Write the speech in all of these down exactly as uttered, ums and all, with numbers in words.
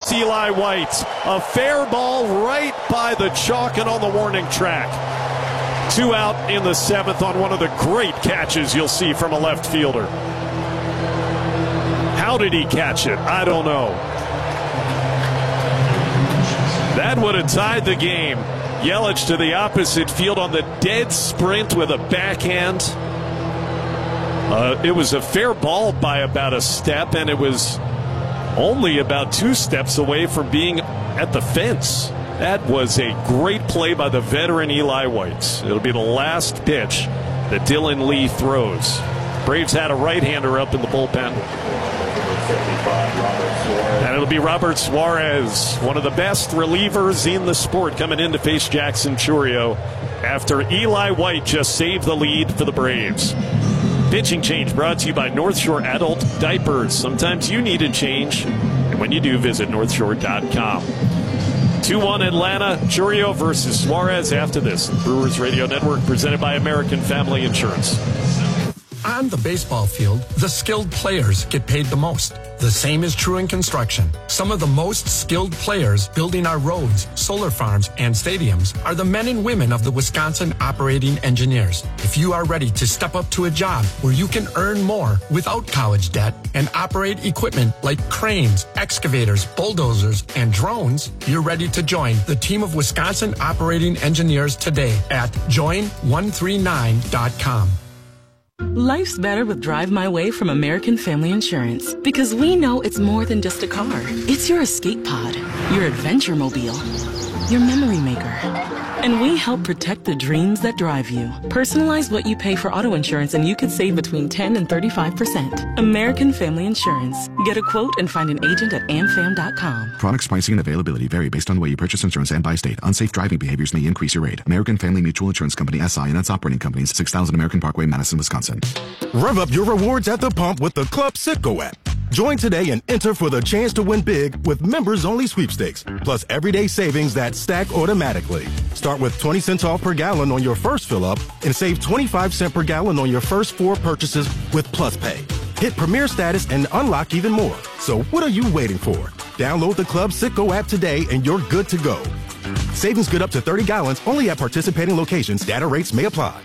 Here's Eli White. A fair ball right by the chalk and on the warning track. Two out in the seventh on one of the great catches you'll see from a left fielder. How did he catch it? I don't know. That would have tied the game. Yelich to the opposite field on the dead sprint with a backhand. Uh, it was a fair ball by about a step, and it was only about two steps away from being at the fence. That was a great play by the veteran Eli White. It'll be the last pitch that Dylan Lee throws. Braves had a right-hander up in the bullpen. And it'll be Robert Suarez, one of the best relievers in the sport, coming in to face Jackson Chourio after Eli White just saved the lead for the Braves. Pitching change brought to you by North Shore Adult Diapers. Sometimes you need a change, and when you do, visit north shore dot com. two one Atlanta, Chourio versus Suarez after this. Brewers Radio Network presented by American Family Insurance. On the baseball field, the skilled players get paid the most. The same is true in construction. Some of the most skilled players building our roads, solar farms, and stadiums are the men and women of the Wisconsin Operating Engineers. If you are ready to step up to a job where you can earn more without college debt and operate equipment like cranes, excavators, bulldozers, and drones, you're ready to join the team of Wisconsin Operating Engineers today at join one three nine dot com. Life's better with Drive My Way from American Family Insurance, because we know it's more than just a car. It's your escape pod, your adventure mobile, your memory maker. And we help protect the dreams that drive you. Personalize what you pay for auto insurance and you could save between ten and thirty-five percent. American Family Insurance. Get a quote and find an agent at am fam dot com. Products, pricing, and availability vary based on the way you purchase insurance and by state. Unsafe driving behaviors may increase your rate. American Family Mutual Insurance Company, S I and its operating companies, six thousand American Parkway, Madison, Wisconsin. Rev up your rewards at the pump with the Club Citgo app. Join today and enter for the chance to win big with members-only sweepstakes, plus everyday savings that stack automatically. Start with twenty cents off per gallon on your first fill-up and save twenty-five cents per gallon on your first four purchases with Plus Pay. Hit Premier status and unlock even more. So what are you waiting for? Download the Club Citgo app today and you're good to go. Savings good up to thirty gallons only at participating locations. Data rates may apply.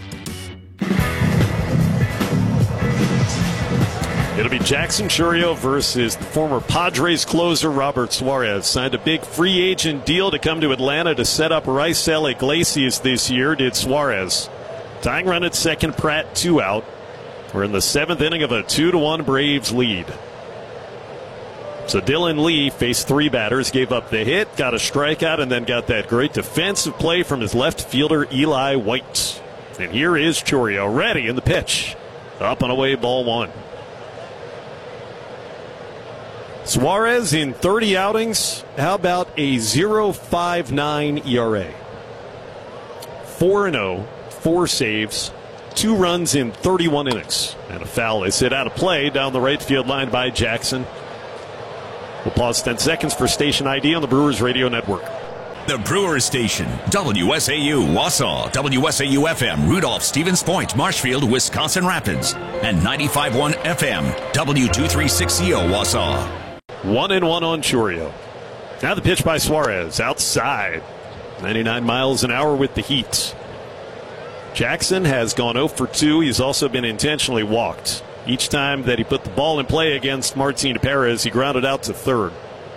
It'll be Jackson Chourio versus the former Padres closer Robert Suarez. Signed a big free agent deal to come to Atlanta to set up Raisel Iglesias this year, did Suarez. Tying run at second, Pratt two out. We're in the seventh inning of a two to one Braves lead. So Dylan Lee faced three batters, gave up the hit, got a strikeout, and then got that great defensive play from his left fielder Eli White. And here is Chourio ready in the pitch. Up and away, ball one. Suarez in thirty outings. How about a point oh five nine E R A? four and oh, four saves, two runs in thirty-one innings. And a foul is hit out of play down the right field line by Jackson. We'll pause ten seconds for station I D on the Brewers Radio Network. The Brewers Station, W S A U Wausau, W S A U F M, Rudolph, Stevens Point, Marshfield, Wisconsin Rapids, and ninety-five point one F M, W two thirty-six C O Wausau. One and one on Chourio. Now the pitch by Suarez outside. ninety-nine miles an hour with the heat. Jackson has gone oh for two. He's also been intentionally walked. Each time that he put the ball in play against Martin Perez, he grounded out to third.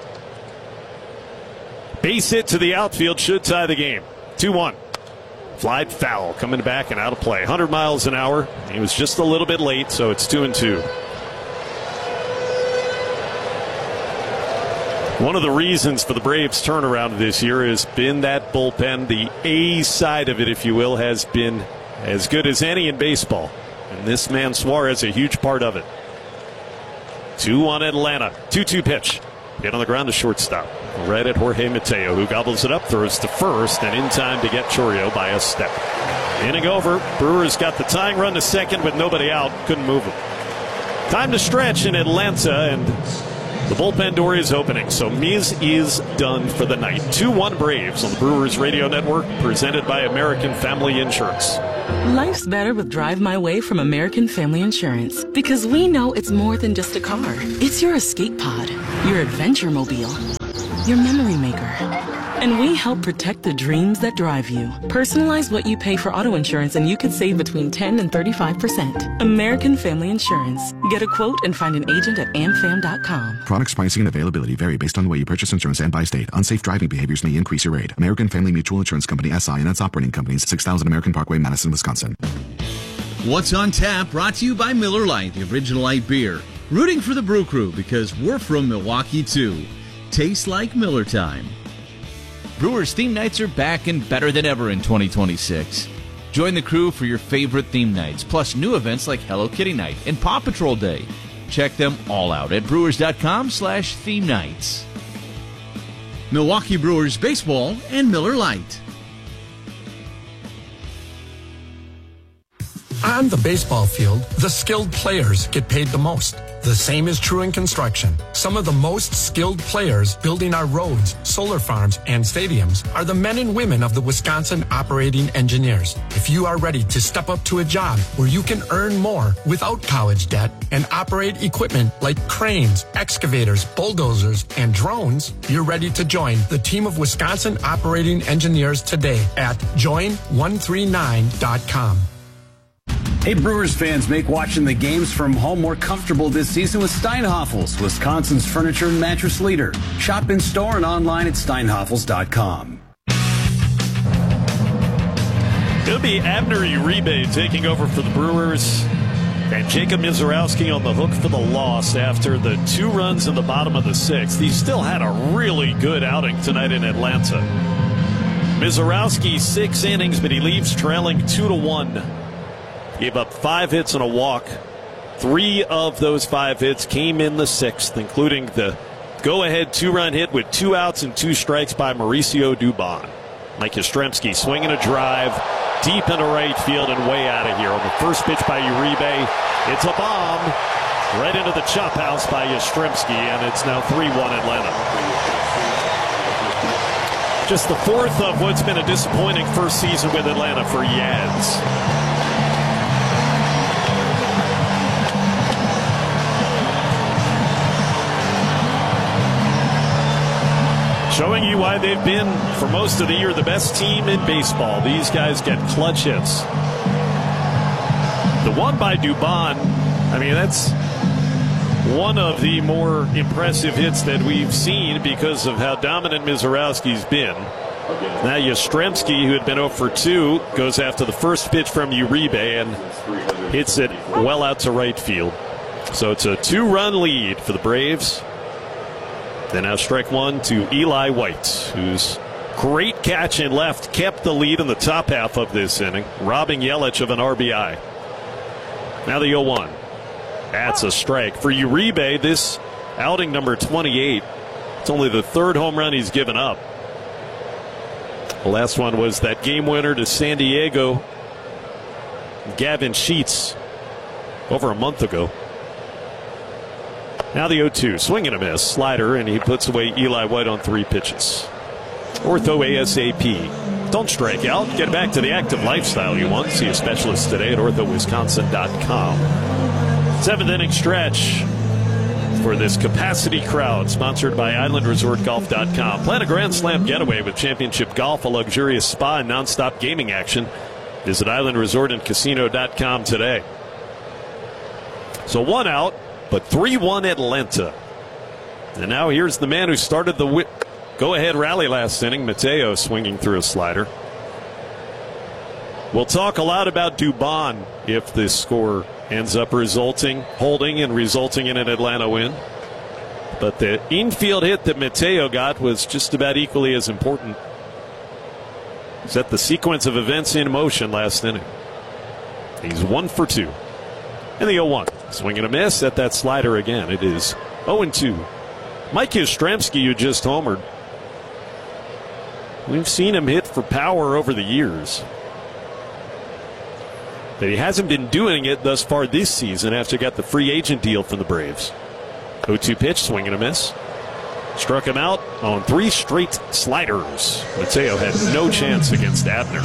Base hit to the outfield should tie the game. two one. Flied foul coming back and out of play. one hundred miles an hour. He was just a little bit late, so it's two and two. One of the reasons for the Braves' turnaround this year has been that bullpen. The A side of it, if you will, has been as good as any in baseball. And this man Suarez, a huge part of it. two one Atlanta. two two pitch. Hit on the ground to shortstop. Right at Jorge Mateo, who gobbles it up, throws to first, and in time to get Chourio by a step. Inning over. Brewers got the tying run to second with nobody out. Couldn't move him. Time to stretch in Atlanta, and the bullpen door is opening, so Miz is done for the night. two one Braves on the Brewers Radio Network, presented by American Family Insurance. Life's better with Drive My Way from American Family Insurance, because we know it's more than just a car. It's your escape pod, your adventure mobile, your memory maker. And we help protect the dreams that drive you. Personalize what you pay for auto insurance and you could save between ten and thirty-five percent. American Family Insurance. Get a quote and find an agent at am fam dot com. Products, pricing, and availability vary based on the way you purchase insurance and by state. Unsafe driving behaviors may increase your rate. American Family Mutual Insurance Company, S I and its operating companies, six thousand American Parkway, Madison, Wisconsin. What's on Tap, brought to you by Miller Lite, the original light beer. Rooting for the Brew Crew because we're from Milwaukee too. Tastes like Miller time. Brewers theme nights are back and better than ever in twenty twenty-six. Join the crew for your favorite theme nights, plus new events like Hello Kitty Night and Paw Patrol Day. Check them all out at brewers.com slash theme nights. Milwaukee Brewers Baseball and Miller Lite. On the baseball field, the skilled players get paid the most. The same is true in construction. Some of the most skilled players building our roads, solar farms, and stadiums are the men and women of the Wisconsin Operating Engineers. If you are ready to step up to a job where you can earn more without college debt and operate equipment like cranes, excavators, bulldozers, and drones, you're ready to join the team of Wisconsin Operating Engineers today at join one three nine dot com. Hey, Brewers fans, make watching the games from home more comfortable this season with Steinhafels, Wisconsin's furniture and mattress leader. Shop in store and online at steinhafels dot com. It'll be Abner Uribe taking over for the Brewers, and Jacob Mizorowski on the hook for the loss after the two runs in the bottom of the sixth. He still had a really good outing tonight in Atlanta. Mizorowski, six innings, but he leaves trailing two to one. Gave up five hits and a walk. Three of those five hits came in the sixth, including the go-ahead two-run hit with two outs and two strikes by Mauricio Dubon. Mike Yastrzemski swinging a drive deep into right field and way out of here. On the first pitch by Uribe, it's a bomb right into the chop house by Yastrzemski, and it's now three one Atlanta. Just the fourth of what's been a disappointing first season with Atlanta for Yaz. Showing you why they've been, for most of the year, the best team in baseball. These guys get clutch hits. The one by Dubon, I mean, that's one of the more impressive hits that we've seen because of how dominant Mizorowski's been. Now Yastrzemski, who had been oh for two, goes after the first pitch from Uribe and hits it well out to right field. So it's a two-run lead for the Braves. Then now strike one to Eli White, whose great catch in left kept the lead in the top half of this inning, robbing Yelich of an R B I. Now the oh one. That's a strike. For Uribe, this outing number twenty-eight, it's only the third home run he's given up. The last one was that game winner to San Diego, Gavin Sheets, over a month ago. Now the oh two, swing and a miss, slider, and he puts away Eli White on three pitches. Ortho ASAP. Don't strike out. Get back to the active lifestyle you want. See a specialist today at ortho wisconsin dot com. Seventh inning stretch for this capacity crowd, sponsored by island resort golf dot com. Plan a Grand Slam getaway with Championship Golf, a luxurious spa, and nonstop gaming action. Visit island resort and casino dot com today. So one out, but three one Atlanta. And now here's the man who started the whip. Go-ahead rally last inning, Mateo, swinging through a slider. We'll talk a lot about Dubon if this score ends up resulting, holding, and resulting in an Atlanta win. But the infield hit that Mateo got was just about equally as important. Set the sequence of events in motion last inning. He's one for two. And the oh one. Swing and a miss at that slider again. It is oh and two. Mike Yastrzemski, who just homered. We've seen him hit for power over the years, but he hasn't been doing it thus far this season after he got the free agent deal from the Braves. oh two pitch, swing and a miss. Struck him out on three straight sliders. Mateo had no chance against Abner.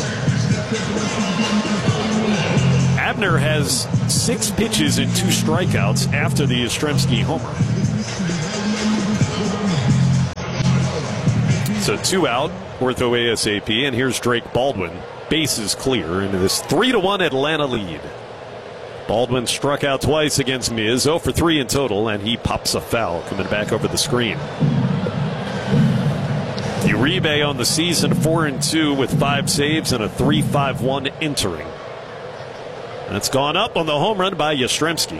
Abner has six pitches and two strikeouts after the Yastrzemski homer. So two out, Ortho ASAP, and here's Drake Baldwin. Bases clear into this three to one Atlanta lead. Baldwin struck out twice against Miz, zero for three in total, and he pops a foul coming back over the screen. Uribe on the season, four and two with five saves and a three point five one entering. That's gone up on the home run by Yastrzemski.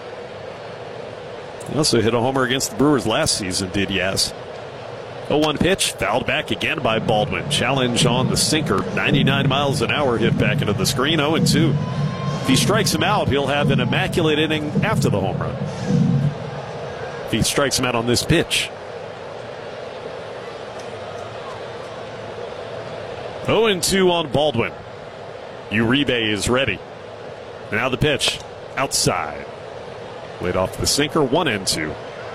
He also hit a homer against the Brewers last season, did Yaz. oh one pitch, fouled back again by Baldwin. Challenge on the sinker, ninety-nine miles an hour, hit back into the screen, oh and two. If he strikes him out, he'll have an immaculate inning after the home run. If he strikes him out on this pitch. oh and two on Baldwin. Uribe is ready. Now the pitch, outside. Laid off the sinker, one and two.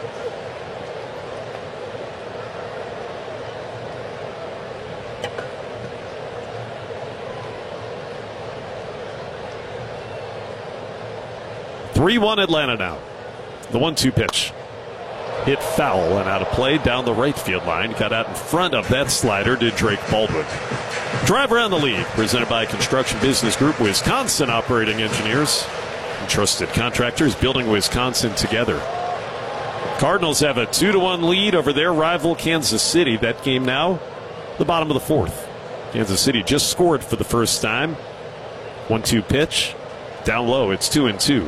three one Atlanta now. The one two pitch. Hit foul and out of play down the right field line. Got out in front of that slider did Drake Baldwin. Drive around the league, presented by Construction Business Group, Wisconsin Operating Engineers. And trusted contractors building Wisconsin together. Cardinals have a two to one lead over their rival Kansas City. That game now, the bottom of the fourth. Kansas City just scored for the first time. one two pitch. Down low, it's two and two.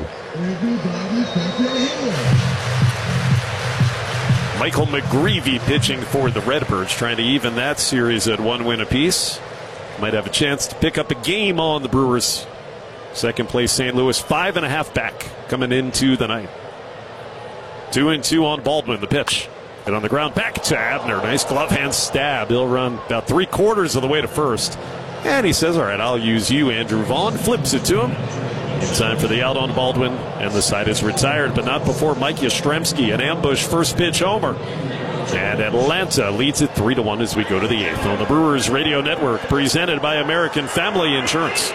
Michael McGreevy pitching for the Redbirds, trying to even that series at one win apiece. Might have a chance to pick up a game on the Brewers. Second place Saint Louis, five and a half back coming into the night. Two and two on Baldwin, the pitch. And on the ground, back to Abner. Nice glove hand stab. He'll run about three quarters of the way to first. And he says, all right, I'll use you, Andrew Vaughn. Flips it to him. In time for the out on Baldwin. And the side is retired, but not before Mike Yastrzemski. An ambush first pitch homer. And Atlanta leads it three to one as we go to the eighth on the Brewers Radio Network, presented by American Family Insurance.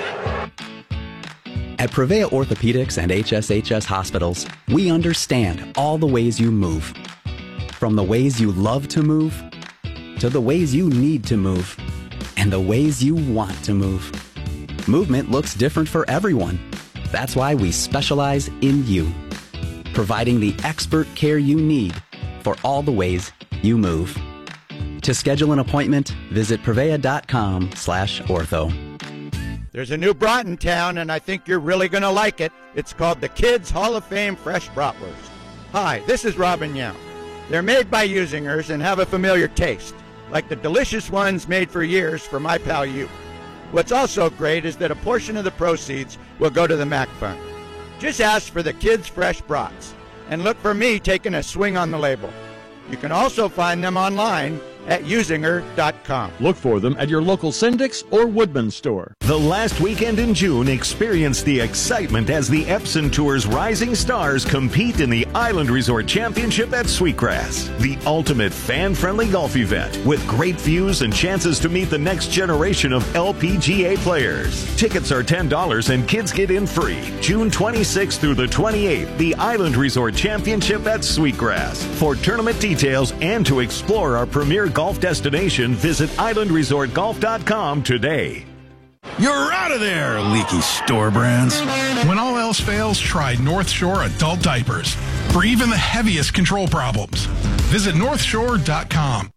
At Prevea Orthopedics and H S H S Hospitals, we understand all the ways you move. From the ways you love to move, to the ways you need to move, and the ways you want to move. Movement looks different for everyone. That's why we specialize in you, providing the expert care you need for all the ways you move. To schedule an appointment, visit prevea.com slash ortho. There's a new brat in town, and I think you're really going to like it. It's called the Kids Hall of Fame Fresh Bratwurst. Hi, this is Robin Young. They're made by Usingers and have a familiar taste, like the delicious ones made for years for my pal you. What's also great is that a portion of the proceeds will go to the Mac Fund. Just ask for the Kids Fresh Brats, and look for me taking a swing on the label. You can also find them online at usinger dot com. Look for them at your local Syndic's or Woodman store. The last weekend in June, experience the excitement as the Epson Tour's rising stars compete in the Island Resort Championship at Sweetgrass, the ultimate fan-friendly golf event with great views and chances to meet the next generation of L P G A players. Tickets are ten dollars and kids get in free. June twenty-sixth through the twenty-eighth, the Island Resort Championship at Sweetgrass. For tournament details and to explore our premier golf destination, visit island resort golf dot com today. You're out of there, leaky store brands. When all else fails, try North Shore Adult Diapers for even the heaviest control problems. Visit north shore dot com.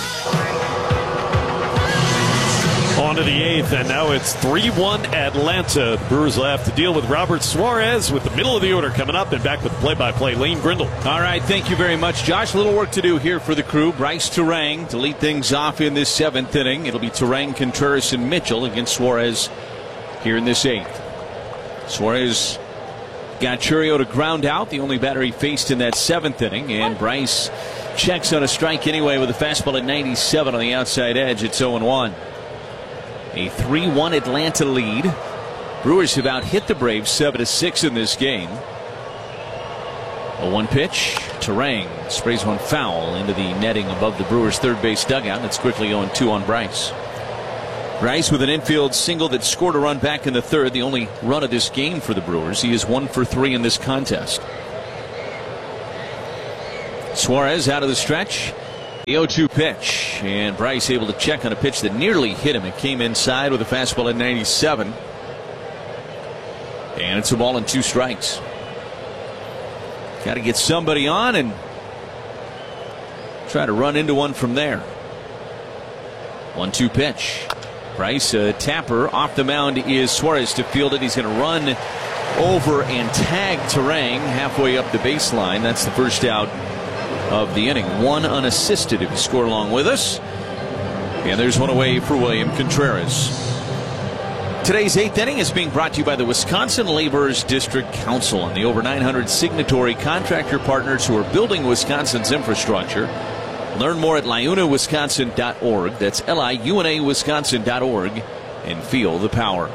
On to the eighth, and now it's three one Atlanta. The Brewers will have to deal with Robert Suarez with the middle of the order coming up, and back with play-by-play, Lane Grindle. All right, thank you very much, Josh. A little work to do here for the crew. Bryce Turang to lead things off in this seventh inning. It'll be Turang, Contreras, and Mitchell against Suarez here in this eighth. Suarez got Churio to ground out, the only batter he faced in that seventh inning, and Bryce checks on a strike anyway with a fastball at ninety-seven on the outside edge. It's oh and one. A three one Atlanta lead. Brewers have out hit the Braves seven to six in this game. A one pitch. Turang sprays one foul into the netting above the Brewers' third base dugout. It's quickly oh and two on Bryce. Bryce with an infield single that scored a run back in the third, the only run of this game for the Brewers. He is one for three in this contest. Suarez out of the stretch. The oh two pitch, and Bryce able to check on a pitch that nearly hit him. It came inside with a fastball at ninety-seven. And it's a ball and two strikes. Got to get somebody on and try to run into one from there. one two pitch. Bryce, a tapper. Off the mound is Suarez to field it. He's going to run over and tag Terang halfway up the baseline. That's the first out of the inning. One unassisted if you score along with us. And there's one away for William Contreras. Today's eighth inning is being brought to you by the Wisconsin Laborers District Council and the over nine hundred signatory contractor partners who are building Wisconsin's infrastructure. Learn more at liuna wisconsin dot org. That's L I U N A Wisconsin dot org, and feel the power.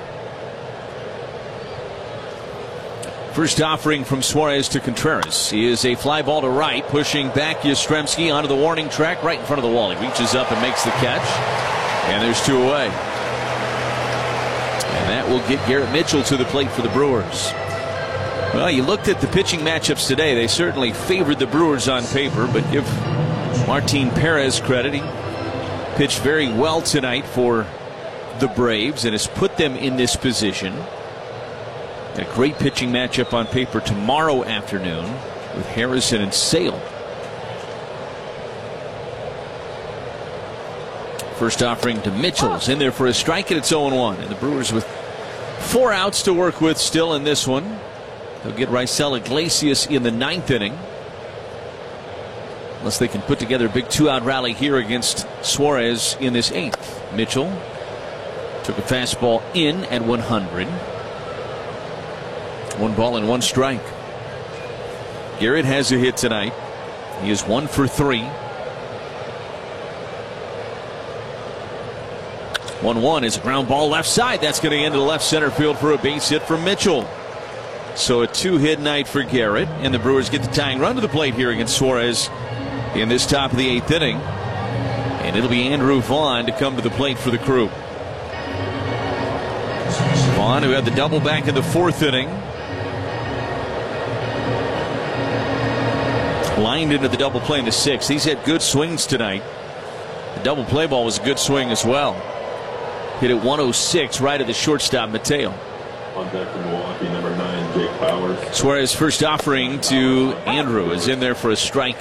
First offering from Suarez to Contreras is a fly ball to right, pushing back Yastrzemski onto the warning track right in front of the wall. He reaches up and makes the catch, and there's two away. And that will get Garrett Mitchell to the plate for the Brewers. Well, you looked at the pitching matchups today. They certainly favored the Brewers on paper, but give Martin Perez credit. He pitched very well tonight for the Braves and has put them in this position. A great pitching matchup on paper tomorrow afternoon with Harrison and Sale. First offering to Mitchell's in there for a strike, and it's oh one. And the Brewers with four outs to work with still in this one. They'll get Raisel Iglesias in the ninth inning. Unless they can put together a big two-out rally here against Suarez in this eighth. Mitchell took a fastball in at one hundred. One ball and one strike. Garrett has a hit tonight. He is one for three. one one is a ground ball left side. That's going to end to the left center field for a base hit from Mitchell. So a two-hit night for Garrett, and the Brewers get the tying run to the plate here against Suarez in this top of the eighth inning. And it'll be Andrew Vaughn to come to the plate for the Crew. Vaughn, who had the double back in the fourth inning, lined into the double play in the sixth. He's had good swings tonight. The double play ball was a good swing as well. Hit at one oh six right at the shortstop Mateo. On deck from Milwaukee, number nine, Jake Bauers. Suarez first offering to Andrew is in there for a strike.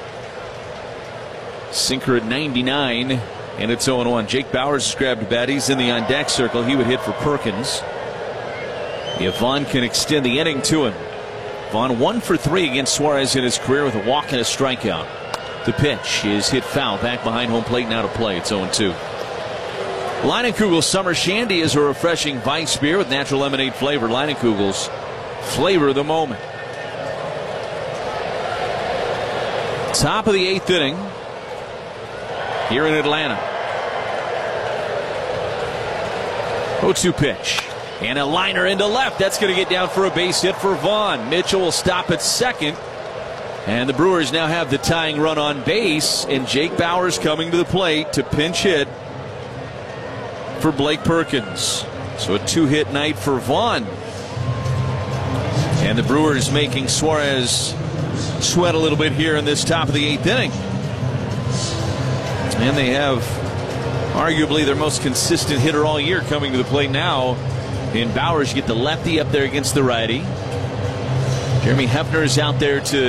Sinker at ninety-nine, and it's oh one. Jake Bauers has grabbed a bat. He's in the on deck circle. He would hit for Perkins. If Vaughn can extend the inning to him. Vaughn one for three against Suarez in his career with a walk and a strikeout. The pitch is hit foul back behind home plate, now to play. It's oh two. Leinenkugel's Summer Shandy is a refreshing Weiss beer with natural lemonade flavor. Leinenkugel's, flavor the moment. Top of the eighth inning here in Atlanta. oh two pitch. And a liner into left. That's going to get down for a base hit for Vaughn. Mitchell will stop at second. And the Brewers now have the tying run on base. And Jake Bauers coming to the plate to pinch hit for Blake Perkins. So a two-hit night for Vaughn. And the Brewers making Suarez sweat a little bit here in this top of the eighth inning. And they have arguably their most consistent hitter all year coming to the plate now. In Bauers, you get the lefty up there against the righty. Jeremy Hefner is out there to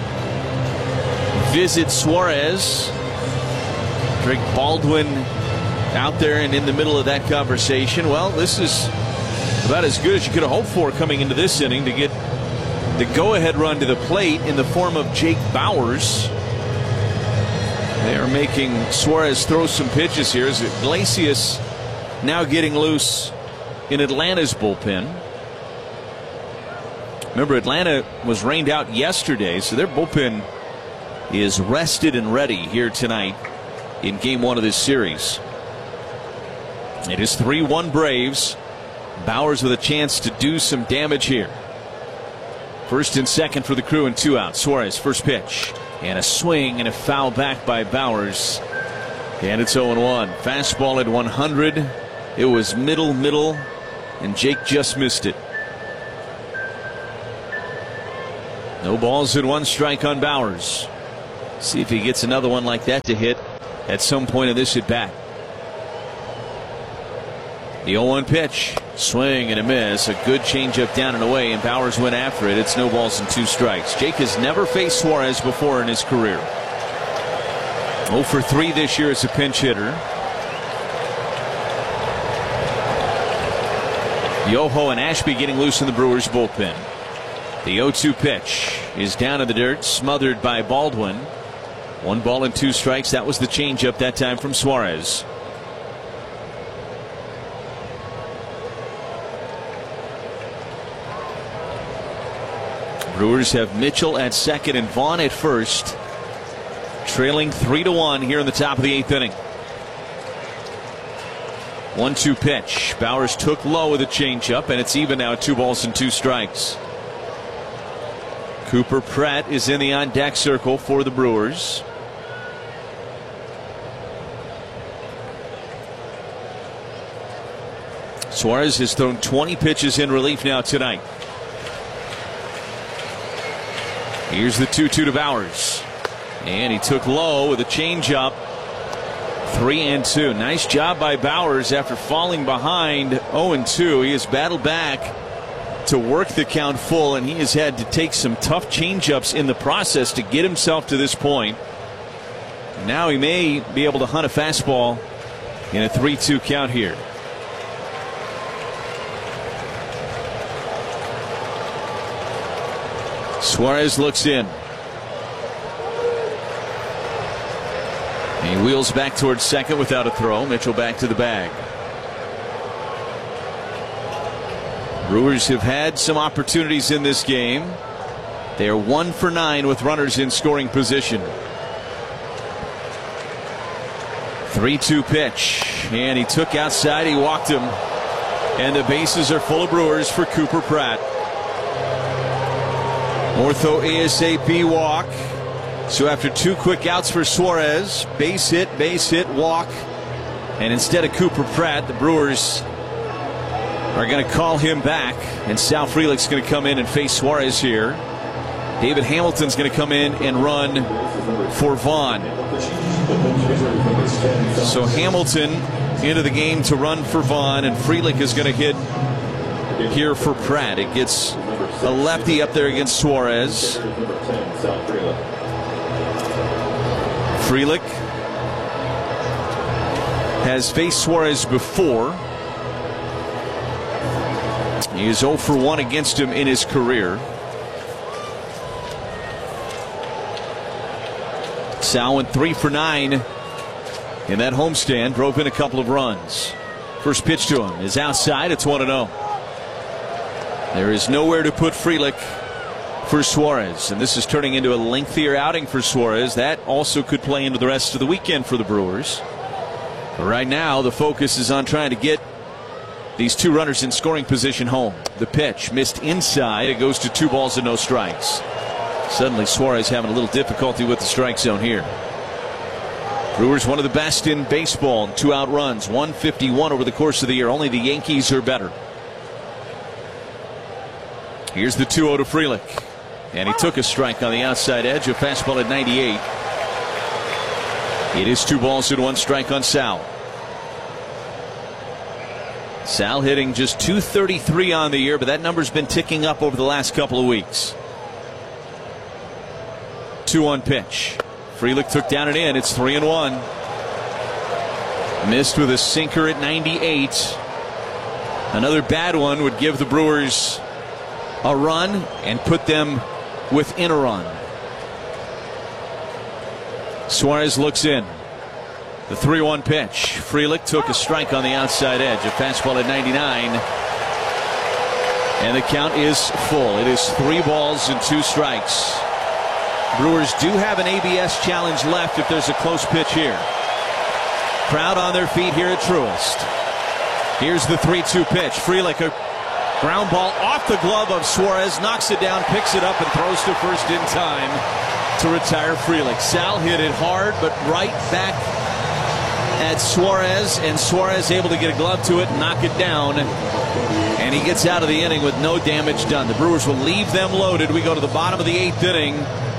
visit Suarez. Drake Baldwin out there and in the middle of that conversation. Well, this is about as good as you could have hoped for coming into this inning to get the go-ahead run to the plate in the form of Jake Bauers. They are making Suarez throw some pitches here as Iglesias now getting loose in Atlanta's bullpen. Remember, Atlanta was rained out yesterday, so their bullpen is rested and ready here tonight in game one of this series. It is three one Braves. Bauers with a chance to do some damage here. First and second for the Crew and two out. Suarez first pitch and a swing and a foul back by Bauers. And it's oh one. Fastball at one hundred. It was middle, middle, and Jake just missed it. No balls and one strike on Bauers. See if he gets another one like that to hit at some point in this at bat. The oh one pitch. Swing and a miss. A good changeup down and away, and Bauers went after it. It's no balls and two strikes. Jake has never faced Suarez before in his career. oh for three this year as a pinch hitter. Yoho and Ashby getting loose in the Brewers bullpen. The oh two pitch is down in the dirt, smothered by Baldwin. One ball and two strikes. That was the changeup that time from Suarez. Brewers have Mitchell at second and Vaughn at first, trailing three to one here in the top of the eighth inning. one two pitch. Bauers took low with a changeup, and it's even now at two balls and two strikes. Cooper Pratt is in the on deck circle for the Brewers. Suarez has thrown twenty pitches in relief now tonight. Here's the two two to Bauers. And he took low with a changeup. Three and two. Nice job by Bauers after falling behind oh and two. He has battled back to work the count full, and he has had to take some tough changeups in the process to get himself to this point. Now he may be able to hunt a fastball in a three two count here. Suarez looks in. He wheels back towards second without a throw. Mitchell back to the bag. Brewers have had some opportunities in this game. They are one for nine with runners in scoring position. three two pitch. And he took outside. He walked him. And the bases are full of Brewers for Cooper Pratt. Ortho ASAP walk. So after two quick outs for Suarez, base hit, base hit, walk. And instead of Cooper Pratt, the Brewers are going to call him back. And Sal Frelick's going to come in and face Suarez here. David Hamilton's going to come in and run for Vaughn. So Hamilton into the game to run for Vaughn, and Frelick is going to hit here for Pratt. It gets a lefty up there against Suarez. Frelick has faced Suarez before. He is oh for one against him in his career. Sal went three for nine in that homestand, drove in a couple of runs. First pitch to him is outside. It's one and oh. There is nowhere to put Frelick for Suarez, and this is turning into a lengthier outing for Suarez. That also could play into the rest of the weekend for the Brewers. But right now, the focus is on trying to get these two runners in scoring position home. The pitch missed inside. It goes to two balls and no strikes. Suddenly, Suarez having a little difficulty with the strike zone here. Brewers one of the best in baseball. Two out runs, one fifty-one over the course of the year. Only the Yankees are better. Here's the two oh to Frelick. And he took a strike on the outside edge. A fastball at ninety-eight. It is two balls and one strike on Sal. Sal hitting just two thirty-three on the year, but that number's been ticking up over the last couple of weeks. two one pitch. Frelick took down and in. It's three and one. Missed with a sinker at ninety-eight. Another bad one would give the Brewers a run and put them within a run. Suarez looks in. The three one pitch. Frelick took a strike on the outside edge. A fastball at ninety-nine. And the count is full. It is three balls and two strikes. Brewers do have an A B S challenge left if there's a close pitch here. Crowd on their feet here at Truist. Here's the three two pitch. Frelick, a ground ball off the glove of Suarez, knocks it down, picks it up, and throws to first in time to retire Frelick. Sal hit it hard, but right back at Suarez, and Suarez able to get a glove to it and knock it down. And he gets out of the inning with no damage done. The Brewers will leave them loaded. We go to the bottom of the eighth inning.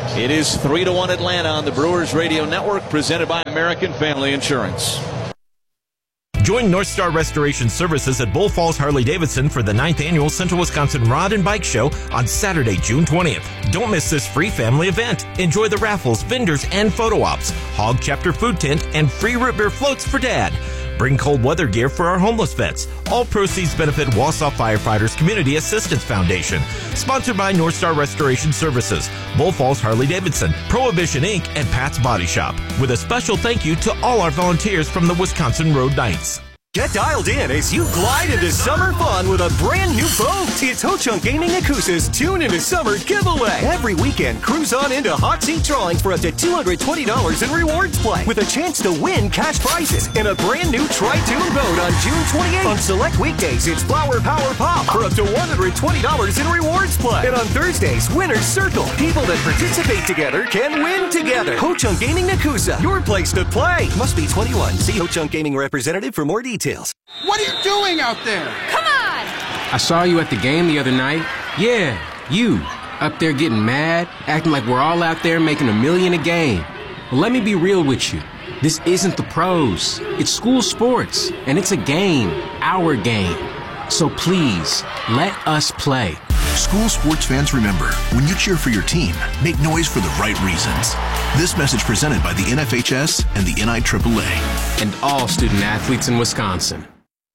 It is three to one Atlanta on the Brewers Radio Network, presented by American Family Insurance. Join North Star Restoration Services at Bull Falls Harley-Davidson for the ninth Annual Central Wisconsin Rod and Bike Show on Saturday, June twentieth. Don't miss this free family event. Enjoy the raffles, vendors, and photo ops, Hog Chapter food tent, and free root beer floats for Dad. Bring cold weather gear for our homeless vets. All proceeds benefit Wausau Firefighters Community Assistance Foundation. Sponsored by North Star Restoration Services, Bull Falls Harley-Davidson, Prohibition Incorporated, and Pat's Body Shop. With a special thank you to all our volunteers from the Wisconsin Road Knights. Get dialed in as you glide into summer fun with a brand new boat. It's Ho-Chunk Gaming Yakuza's Tune into Summer giveaway. Every weekend, cruise on into hot seat drawings for up to two hundred twenty dollars in rewards play with a chance to win cash prizes and a brand new Tri-Tune boat on June twenty-eighth. On select weekdays, it's Flower Power Pop for up to one hundred twenty dollars in rewards play. And on Thursdays, Winner's Circle. People that participate together can win together. Ho-Chunk Gaming Yakuza, your place to play. Must be twenty-one. See Ho-Chunk Gaming representative for more details. What are you doing out there? Come on! I saw you at the game the other night. Yeah, you. Up there getting mad, acting like we're all out there making a million a game. Well, let me be real with you. This isn't the pros. It's school sports, and it's a game. Our game. So please, let us play. School sports fans, remember, when you cheer for your team, make noise for the right reasons. This message presented by the N F H S and the N I triple A. And all student athletes in Wisconsin.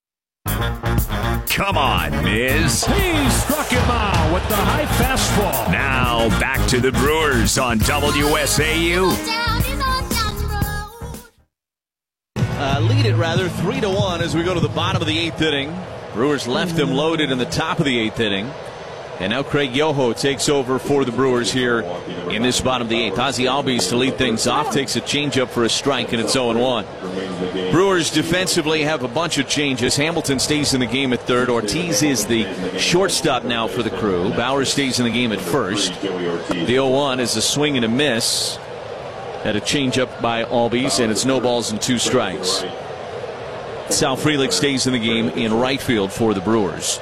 Come on, Miz. He struck him out with the high fastball. Now back to the Brewers on W S A U. Uh, lead it rather three to one as we go to the bottom of the eighth inning. Brewers left them loaded in the top of the eighth inning. And now Craig Yoho takes over for the Brewers here in this bottom of the eighth. Ozzie Albies to lead things off, takes a changeup for a strike, and it's oh and one. Brewers defensively have a bunch of changes. Hamilton stays in the game at third. Ortiz is the shortstop now for the Crew. Bauer stays in the game at first. The oh one is a swing and a miss at a changeup by Albies, and it's no balls and two strikes. Sal Frelick stays in the game in right field for the Brewers.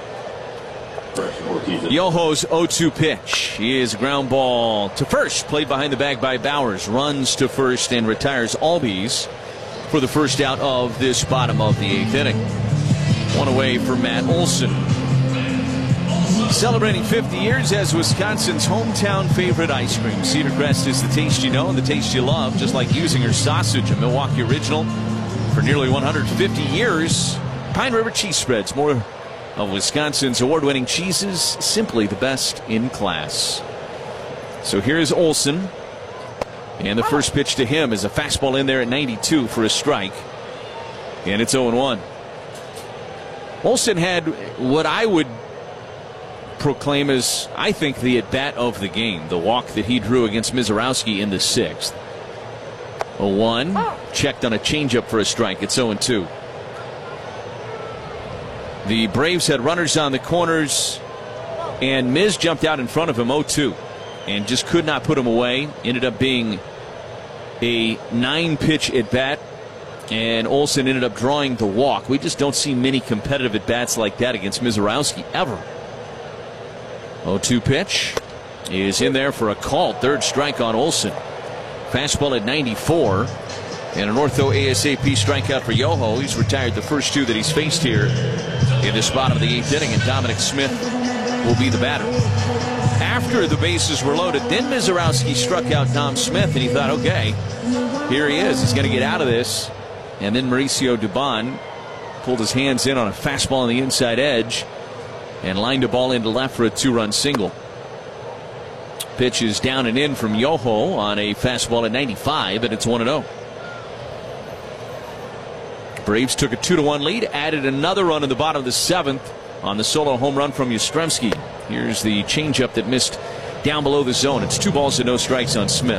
Yoho's oh two pitch is a ground ball to first, played behind the bag by Bowers, runs to first and retires Albies for the first out of this bottom of the eighth inning. One away for Matt Olson. Celebrating fifty years as Wisconsin's hometown favorite ice cream. Cedar Crest is the taste you know and the taste you love, just like Usinger sausage, a Milwaukee original for nearly one hundred fifty years. Pine River Cheese Spreads, more of Wisconsin's award-winning cheeses, simply the best in class. So here's Olson, and the first pitch to him is a fastball in there at ninety-two for a strike, and it's oh and one. Olson had what I would proclaim as, I think, the at-bat of the game, the walk that he drew against Mizorowski in the sixth. oh one, checked on a changeup for a strike. It's oh and two. The Braves had runners on the corners, and Miz jumped out in front of him oh two and just could not put him away. Ended up being a nine-pitch at-bat, and Olson ended up drawing the walk. We just don't see many competitive at-bats like that against Mizorowski ever. oh two pitch is in there for a call. Third strike on Olson. Fastball at ninety-four. And an ortho A S A P strikeout for Yoho. He's retired the first two that he's faced here in this bottom of the eighth inning, and Dominic Smith will be the batter. After the bases were loaded, then Mizorowski struck out Dom Smith, and he thought, okay, here he is. He's going to get out of this. And then Mauricio Dubon pulled his hands in on a fastball on the inside edge and lined a ball into left for a two-run single. Pitch is down and in from Yoho on a fastball at ninety-five, and it's one and oh. Braves took a two to one lead, added another run in the bottom of the seventh on the solo home run from Yastrzemski. Here's the changeup that missed down below the zone. It's two balls and no strikes on Smith.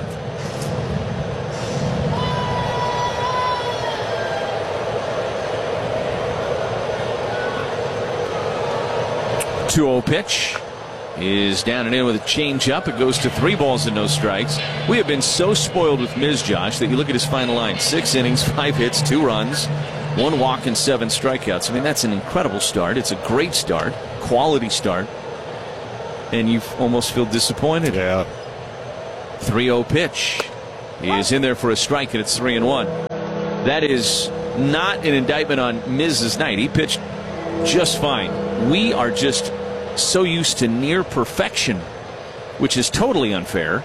two oh pitch is down and in with a changeup. It goes to three balls and no strikes. We have been so spoiled with Miz, Josh, that you look at his final line: six innings, five hits, two runs, one walk, and seven strikeouts. I mean, that's an incredible start. It's a great start, quality start, and you almost feel disappointed. Yeah. three oh pitch is in there for a strike, and it's three and one. That is not an indictment on Miz's night. He pitched just fine. We are just so used to near perfection, which is totally unfair.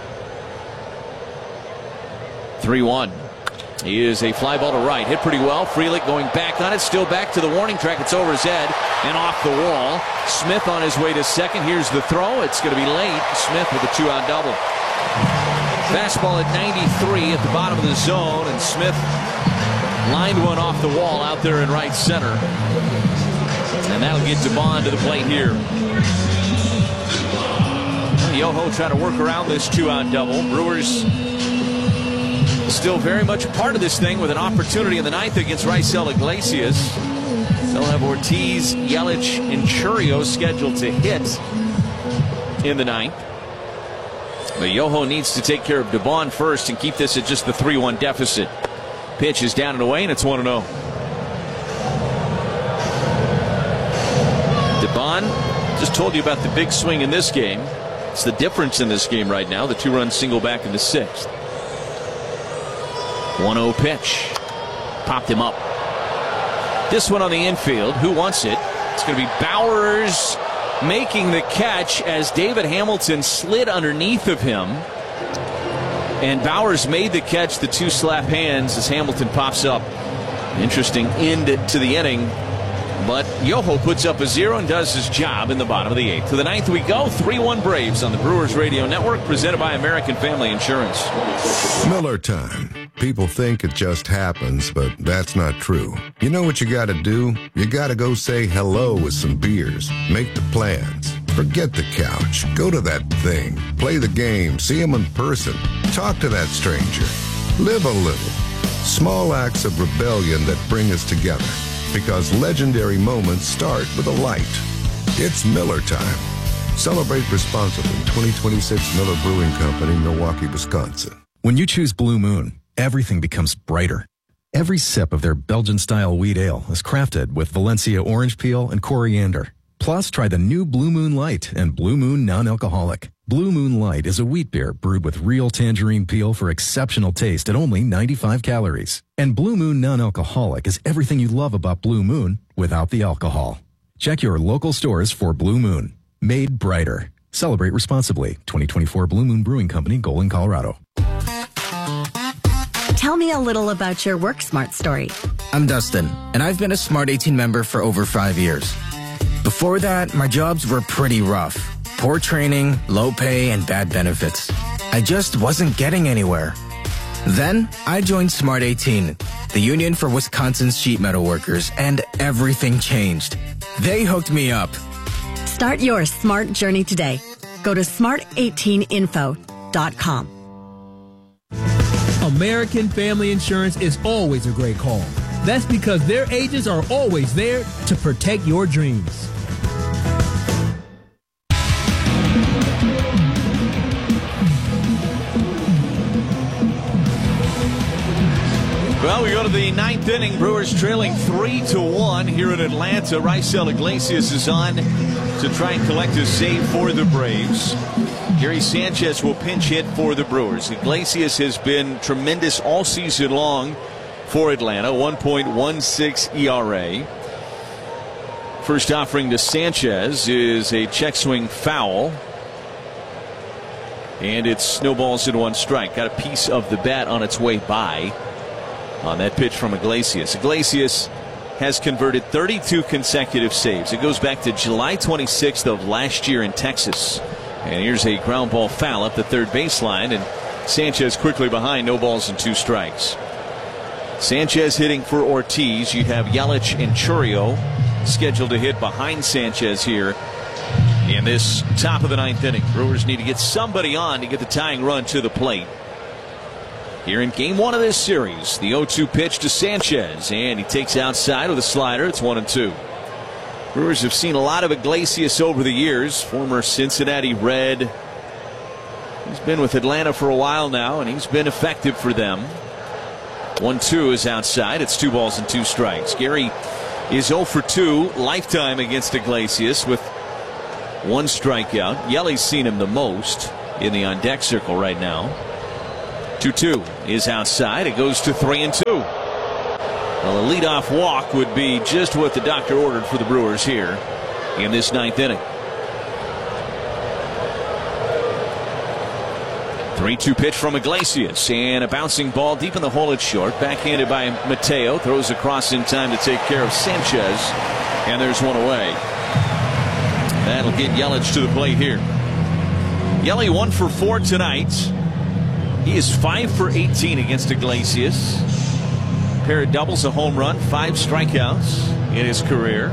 three one. He is a fly ball to right. Hit pretty well. Frelick going back on it. Still back to the warning track. It's over his head and off the wall. Smith on his way to second. Here's the throw. It's going to be late. Smith with a two-out double. Fastball at ninety-three at the bottom of the zone, and Smith lined one off the wall out there in right center. And that'll get Dubon to the plate here. Yoho trying to work around this two-out double. Brewers still very much a part of this thing with an opportunity in the ninth against Raisel Iglesias. They'll have Ortiz, Yelich, and Churios scheduled to hit in the ninth. But Yoho needs to take care of Dubon first and keep this at just the three one deficit. Pitch is down and away, and it's one and oh. Dubon, just told you about the big swing in this game. It's the difference in this game right now. The two-run single back in the sixth. one oh pitch. Popped him up. This one on the infield. Who wants it? It's going to be Bowers making the catch as David Hamilton slid underneath of him. And Bowers made the catch. The two slap hands as Hamilton pops up. Interesting end to the inning. But Yoho puts up a zero and does his job in the bottom of the eighth. To the ninth we go. three one Braves on the Brewers Radio Network, presented by American Family Insurance. Miller time. People think it just happens, but that's not true. You know what you gotta do? You gotta go say hello with some beers. Make the plans. Forget the couch. Go to that thing. Play the game. See him in person. Talk to that stranger. Live a little. Small acts of rebellion that bring us together. Because legendary moments start with a light. It's Miller time. Celebrate responsibly. twenty twenty-six Miller Brewing Company, Milwaukee, Wisconsin. When you choose Blue Moon, everything becomes brighter. Every sip of their Belgian-style wheat ale is crafted with Valencia orange peel and coriander. Plus, try the new Blue Moon Light and Blue Moon Non-Alcoholic. Blue Moon Light is a wheat beer brewed with real tangerine peel for exceptional taste at only ninety-five calories. And Blue Moon Non-Alcoholic is everything you love about Blue Moon without the alcohol. Check your local stores for Blue Moon. Made brighter. Celebrate responsibly. twenty twenty-four Blue Moon Brewing Company, Golden, Colorado. Tell me a little about your Work Smart story. I'm Dustin, and I've been a Smart eighteen member for over five years. Before that, my jobs were pretty rough. Poor training, low pay, and bad benefits. I just wasn't getting anywhere. Then, I joined Smart eighteen, the union for Wisconsin's sheet metal workers, and everything changed. They hooked me up. Start your smart journey today. Go to smart eighteen info dot com. American Family Insurance is always a great call. That's because their agents are always there to protect your dreams. Well, we go to the ninth inning. Brewers trailing three to one here in Atlanta. Raisel Iglesias is on to try and collect a save for the Braves. Gary Sanchez will pinch hit for the Brewers. Iglesias has been tremendous all season long for Atlanta. one point one six E R A. First offering to Sanchez is a check swing foul. And it snowballs in one strike. Got a piece of the bat on its way by on that pitch from Iglesias. Iglesias has converted thirty-two consecutive saves. It goes back to July twenty-sixth of last year in Texas. And here's a ground ball foul up the third baseline, and Sanchez quickly behind. No balls and two strikes. Sanchez hitting for Ortiz. You have Yelich and Churios scheduled to hit behind Sanchez here in this top of the ninth inning. Brewers need to get somebody on to get the tying run to the plate. Here in game one of this series, the oh two pitch to Sanchez, and he takes outside with a slider. It's one and two. Brewers have seen a lot of Iglesias over the years. Former Cincinnati Red. He's been with Atlanta for a while now, and he's been effective for them. one two is outside. It's two balls and two strikes. Gary is oh for two lifetime against Iglesias with one strikeout. Yelly's seen him the most. in the on-deck circle right now. two two is outside. It goes to three and two. Well, a leadoff walk would be just what the doctor ordered for the Brewers here in this ninth inning. three two pitch from Iglesias, and a bouncing ball deep in the hole. It's short. Backhanded by Mateo. Throws across in time to take care of Sanchez, and there's one away. That'll get Yelich to the plate here. Yelich one for four tonight. He is five for eighteen against Iglesias. A pair of doubles, a home run, five strikeouts in his career.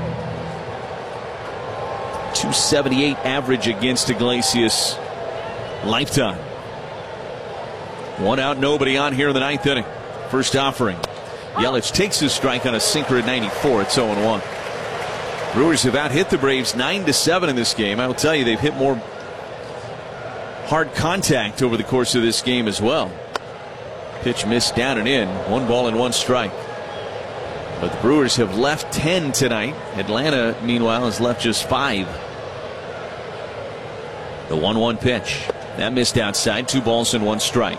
two seventy-eight average against Iglesias lifetime. One out, nobody on here in the ninth inning. First offering. Yelich takes his strike on a sinker at ninety-four. It's oh and one. Brewers have out hit the Braves nine to seven in this game. I will tell you, they've hit more hard contact over the course of this game as well. Pitch missed down and in. One ball and one strike. But the Brewers have left ten tonight. Atlanta, meanwhile, has left just five. The one one pitch. That missed outside. Two balls and one strike.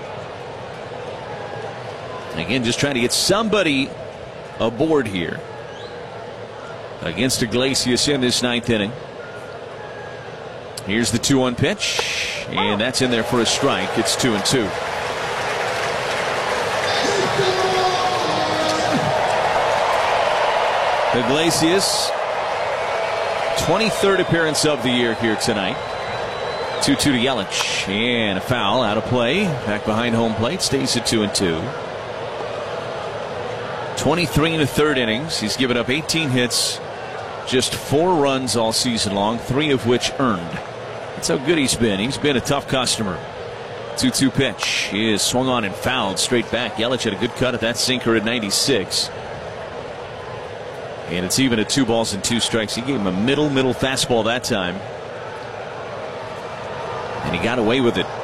Again, just trying to get somebody aboard here against Iglesias in this ninth inning. Here's the two one pitch, and that's in there for a strike. It's two and two. Iglesias, twenty-third appearance of the year here tonight. two two to Yelich, and a foul out of play. Back behind home plate, stays at two and two. twenty-three in the third innings. He's given up eighteen hits, just four runs all season long, three of which earned. That's how good he's been. He's been a tough customer. two two pitch is swung on and fouled straight back. Yelich had a good cut at that sinker at ninety-six. And it's even at two balls and two strikes. He gave him a middle, middle fastball that time. And he got away with it.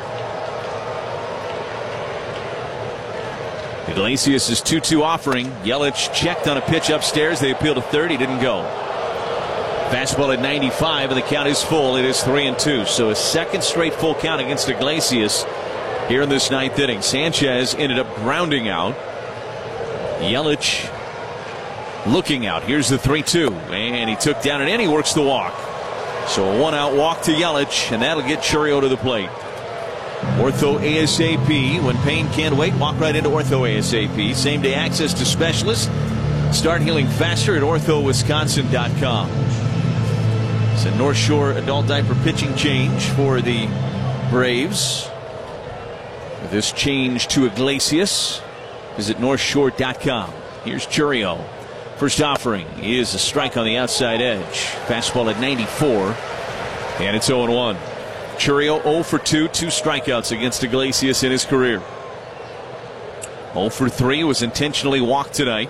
Iglesias' two two offering. Yelich checked on a pitch upstairs. They appealed to third. He didn't go. Fastball at ninety-five, and the count is full. It is three and two. So a second straight full count against Iglesias here in this ninth inning. Sanchez ended up grounding out. Yelich looking out. Here's the three two, and he took down an inning. He works the walk. So a one out walk to Yelich, and that'll get Chourio to the plate. Ortho ASAP. When pain can't wait, walk right into Ortho ASAP. Same day access to specialists. Start healing faster at ortho wisconsin dot com. It's a North Shore adult diaper pitching change for the Braves. With this change to Iglesias, visit north shore dot com. Here's Chourio. First offering is a strike on the outside edge. Fastball at ninety-four, and it's oh and one. Chourio oh for two, two strikeouts against Iglesias in his career. oh for three, was intentionally walked tonight.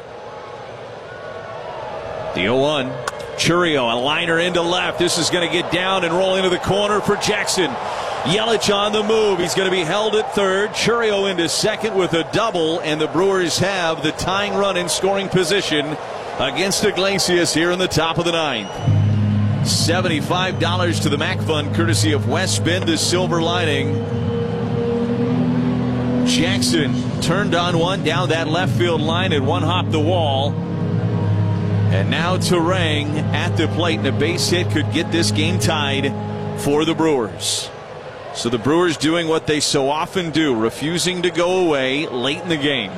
The oh one. Chourio, a liner into left. This is going to get down and roll into the corner for Jackson. Yelich on the move. He's going to be held at third. Chourio into second with a double, and the Brewers have the tying run in scoring position against Iglesias here in the top of the ninth. seventy-five dollars to the Mac Fund, courtesy of West Bend, the Silver Lining. Jackson turned on one down that left field line and one hop the wall. And now Terang at the plate, and a base hit could get this game tied for the Brewers. So the Brewers doing what they so often do, refusing to go away late in the game.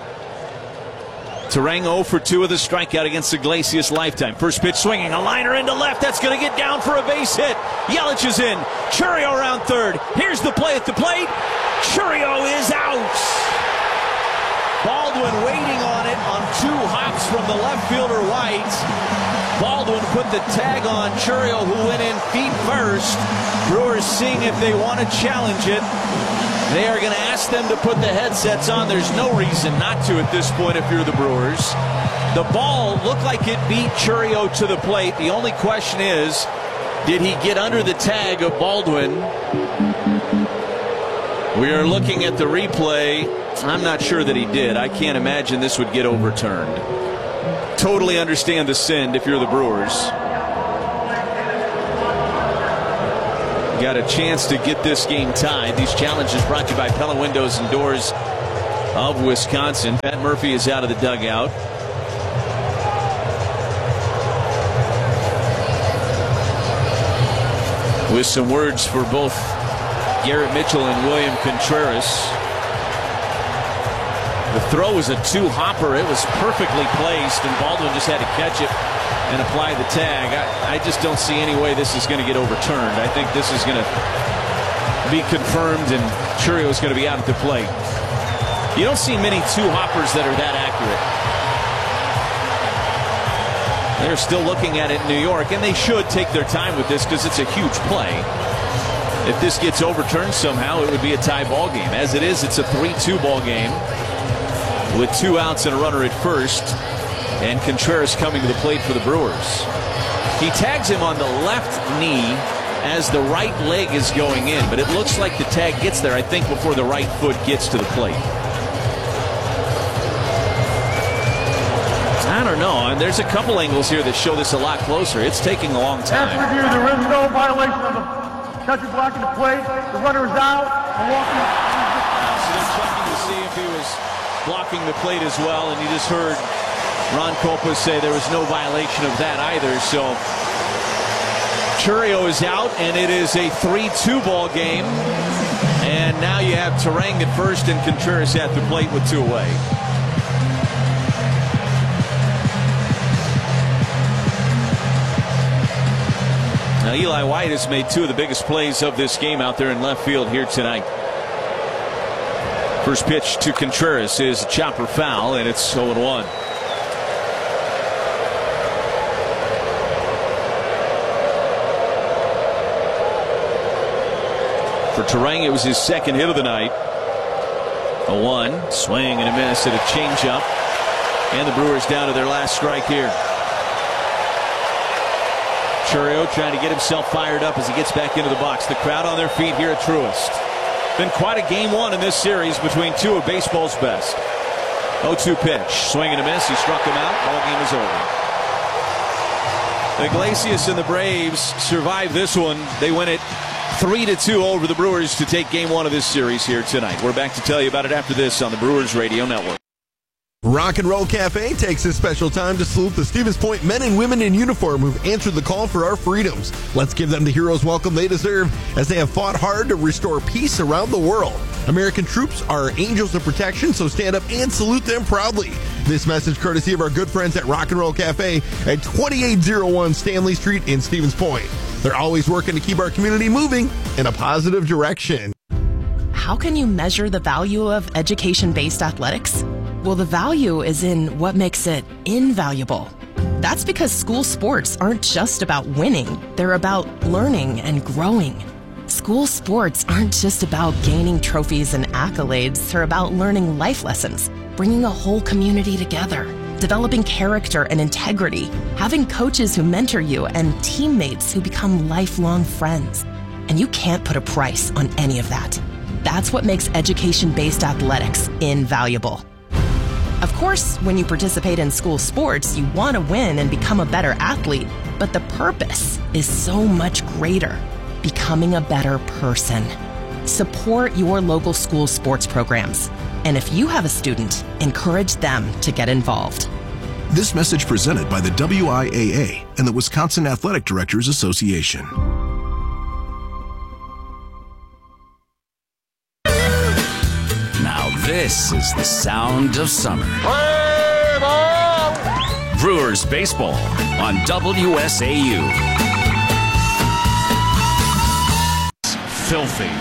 Terang oh for two with a strikeout against Iglesias lifetime. First pitch swinging, a liner into left. That's going to get down for a base hit. Yelich is in. Chourio around third. Here's the play at the plate. Chourio is out. Baldwin waiting on it on two hops from the left fielder White. Baldwin put the tag on Chourio, who went in feet first. Brewers seeing if they want to challenge it. They are going to ask them to put the headsets on. There's no reason not to at this point if you're the Brewers. The ball looked like it beat Chourio to the plate. The only question is, did he get under the tag of Baldwin? We are looking at the replay. I'm not sure that he did. I can't imagine this would get overturned. Totally understand the send if you're the Brewers. got a chance to get this game tied. These challenges brought to you by Pella Windows and Doors of Wisconsin. Pat Murphy is out of the dugout. With some words for both Garrett Mitchell and William Contreras. The throw was a two-hopper. It was perfectly placed, and Baldwin just had to catch it and apply the tag. I, I just don't see any way this is going to get overturned. I think this is going to be confirmed, and Churio is going to be out at the plate. You don't see many two-hoppers that are that accurate. They're still looking at it in New York, and they should take their time with this because it's a huge play. If this gets overturned somehow, it would be a tie ball game. As it is, it's a three two ball game with two outs and a runner at first, and Contreras coming to the plate for the Brewers. He tags him on the left knee as the right leg is going in, but it looks like the tag gets there, I think, before the right foot gets to the plate. I don't know. And there's a couple angles here that show this a lot closer. It's taking a long time. After review, there is no violation of the catcher blocking the plate. The runner is out and walking. So they're checking to see if he was blocking the plate as well, and you just heard Ron Copa say there was no violation of that either. So Churio is out, and it is a three two ball game. And now you have Terang at first and Contreras at the plate with two away. Now, Eli White has made two of the biggest plays of this game out there in left field here tonight. First pitch to Contreras is a chopper foul, and it's oh one. For Terang, it was his second hit of the night. A one, swing and a miss at a changeup, and the Brewers down to their last strike here. Churio trying to get himself fired up as he gets back into the box. The crowd on their feet here at Truist. Been quite a game one in this series between two of baseball's best. oh two pitch. Swing and a miss. He struck him out. Ball game is over. Iglesias and the Braves survive this one. They win it three to two over the Brewers to take game one of this series here tonight. We're back to tell you about it after this on the Brewers Radio Network. Rock and Roll Cafe takes this special time to salute the Stevens Point men and women in uniform who've answered the call for our freedoms. Let's give them the hero's welcome they deserve as they have fought hard to restore peace around the world. American troops are angels of protection, so stand up and salute them proudly. This message courtesy of our good friends at Rock and Roll Cafe at twenty-eight oh one Stanley Street in Stevens Point. They're always working to keep our community moving in a positive direction. How can you measure the value of education-based athletics? Well, the value is in what makes it invaluable. That's because school sports aren't just about winning. They're about learning and growing. School sports aren't just about gaining trophies and accolades. They're about learning life lessons, bringing a whole community together, developing character and integrity, having coaches who mentor you, and teammates who become lifelong friends. And you can't put a price on any of that. That's what makes education-based athletics invaluable. Of course, when you participate in school sports, you want to win and become a better athlete, but the purpose is so much greater, becoming a better person. Support your local school sports programs. And if you have a student, encourage them to get involved. This message presented by the W I A A and the Wisconsin Athletic Directors Association. This is the sound of summer. Brewers baseball on W S A U. Filthy.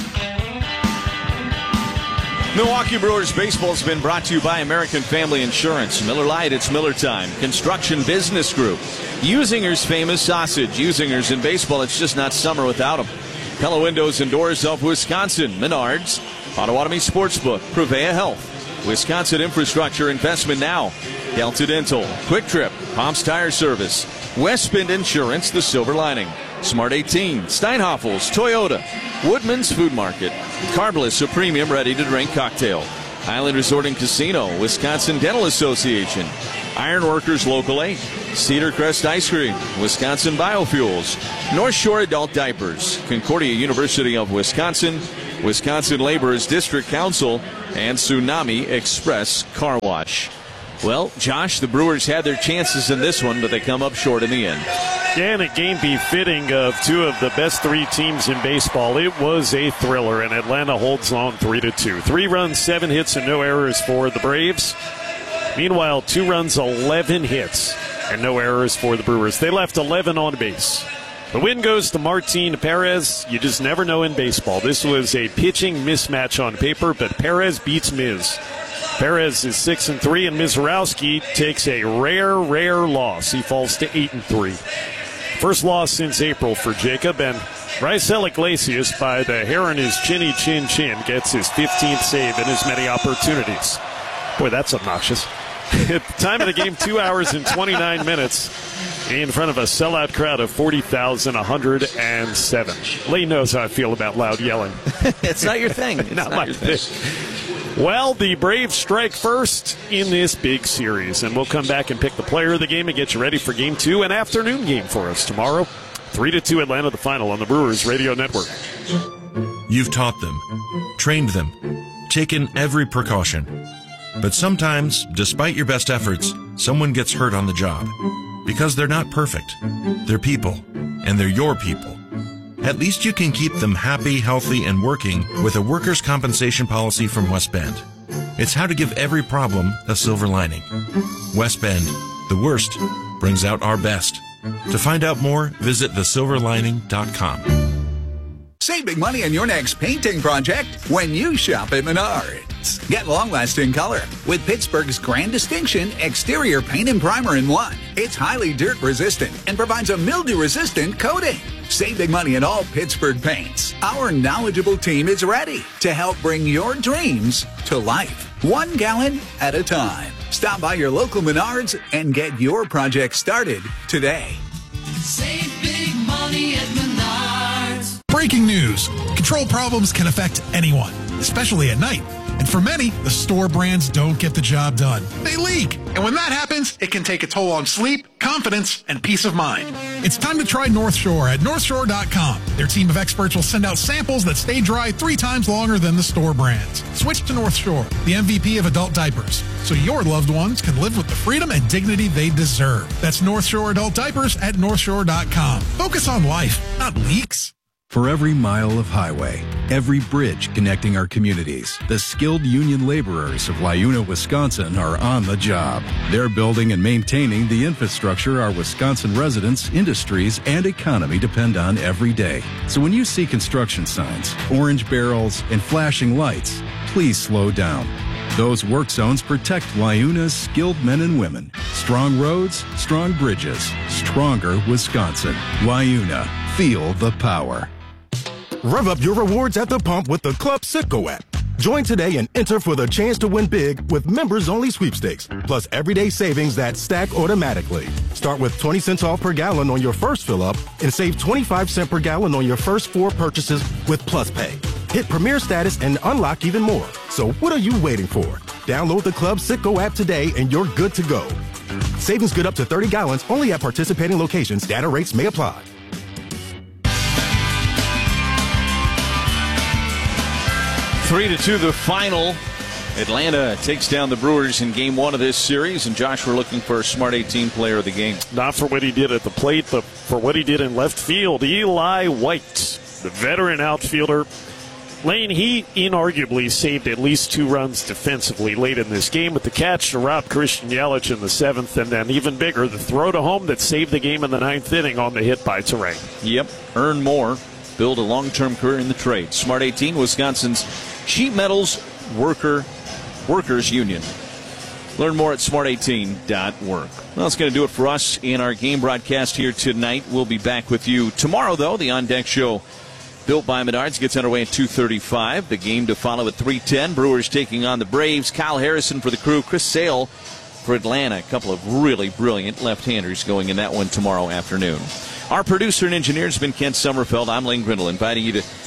Milwaukee Brewers baseball has been brought to you by American Family Insurance. Miller Lite, it's Miller time. Construction Business Group. Usinger's famous sausage. Usinger's in baseball, it's just not summer without them. Pella Windows and Doors of Wisconsin. Menards. Potawatomi Sportsbook, Prevea Health, Wisconsin Infrastructure Investment Now, Delta Dental, Quick Trip, Palms Tire Service, West Bend Insurance, The Silver Lining, Smart eighteen, Steinhoffels, Toyota, Woodman's Food Market, Carbliss, a premium ready-to-drink cocktail, Island Resort and Casino, Wisconsin Dental Association, Ironworkers Local eight, Cedar Crest Ice Cream, Wisconsin Biofuels, North Shore Adult Diapers, Concordia University of Wisconsin, Wisconsin Laborers District Council, and Tsunami Express Car Wash. Well, Josh, the Brewers had their chances in this one, but they come up short in the end. Yeah, and a game befitting of two of the best three teams in baseball. It was a thriller, and Atlanta holds on three to two. Three runs, seven hits, and no errors for the Braves. Meanwhile, two runs, eleven hits, and no errors for the Brewers. They left eleven on base. The win goes to Martin Perez. You just never know in baseball. This was a pitching mismatch on paper, but Perez beats Miz. Perez is six and three, and Mizorowski takes a rare, rare loss. He falls to eight and three. First loss since April for Jacob, and Raisel Iglesias, by the hair in his chinny chin chin, gets his fifteenth save in as many opportunities. Boy, that's obnoxious. At the time of the game, two hours and twenty-nine minutes in front of a sellout crowd of forty thousand one hundred seven. Lee knows how I feel about loud yelling. It's not your thing. It's not, not my your thing. thing. Well, the Braves strike first in this big series, and we'll come back and pick the player of the game and get you ready for game two, an afternoon game for us tomorrow. three to two Atlanta, the final on the Brewers Radio Network. You've taught them, trained them, taken every precaution. But sometimes, despite your best efforts, someone gets hurt on the job. Because they're not perfect. They're people, and they're your people. At least you can keep them happy, healthy, and working with a workers' compensation policy from West Bend. It's how to give every problem a silver lining. West Bend, the worst, brings out our best. To find out more, visit the silver lining dot com. Save big money on your next painting project when you shop at Menards. Get long-lasting color with Pittsburgh's Grand Distinction Exterior Paint and Primer in one. It's highly dirt-resistant and provides a mildew-resistant coating. Save big money on all Pittsburgh paints. Our knowledgeable team is ready to help bring your dreams to life, one gallon at a time. Stop by your local Menards and get your project started today. Save big money at Menards. Breaking news. Control problems can affect anyone, especially at night. And for many, the store brands don't get the job done. They leak. And when that happens, it can take a toll on sleep, confidence, and peace of mind. It's time to try North Shore at North Shore dot com. Their team of experts will send out samples that stay dry three times longer than the store brands. Switch to North Shore, the M V P of adult diapers, so your loved ones can live with the freedom and dignity they deserve. That's North Shore Adult Diapers at North Shore dot com. Focus on life, not leaks. For every mile of highway, every bridge connecting our communities, the skilled union laborers of Lyuna, Wisconsin are on the job. They're building and maintaining the infrastructure our Wisconsin residents, industries, and economy depend on every day. So when you see construction signs, orange barrels, and flashing lights, please slow down. Those work zones protect Lyuna's skilled men and women. Strong roads, strong bridges, stronger Wisconsin. Lyuna, feel the power. Rev up your rewards at the pump with the Club Citgo app. Join today and enter for the chance to win big with members-only sweepstakes, plus everyday savings that stack automatically. Start with twenty cents off per gallon on your first fill-up and save twenty-five cents per gallon on your first four purchases with Plus Pay. Hit Premier status and unlock even more. So what are you waiting for? Download the Club Citgo app today and you're good to go. Savings good up to thirty gallons only at participating locations. Data rates may apply. Three to two, the final. Atlanta takes down the Brewers in game one of this series, and Josh, we're looking for a Smart eighteen player of the game. Not for what he did at the plate, but for what he did in left field. Eli White, the veteran outfielder. Lane, he inarguably saved at least two runs defensively late in this game with the catch to rob Christian Yelich in the seventh, and then even bigger, the throw to home that saved the game in the ninth inning on the hit by Terrain. Yep, earn more, build a long-term career in the trade. Smart eighteen, Wisconsin's Sheet Metals Worker Workers Union. Learn more at smart eighteen dot work. Well, that's going to do it for us in our game broadcast here tonight. We'll be back with you tomorrow, though. The On Deck Show, built by Menards, gets underway at two thirty-five. The game to follow at three ten. Brewers taking on the Braves. Kyle Harrison for the Crew. Chris Sale for Atlanta. A couple of really brilliant left-handers going in that one tomorrow afternoon. Our producer and engineer has been Kent Sommerfeld. I'm Lane Grindle, inviting you to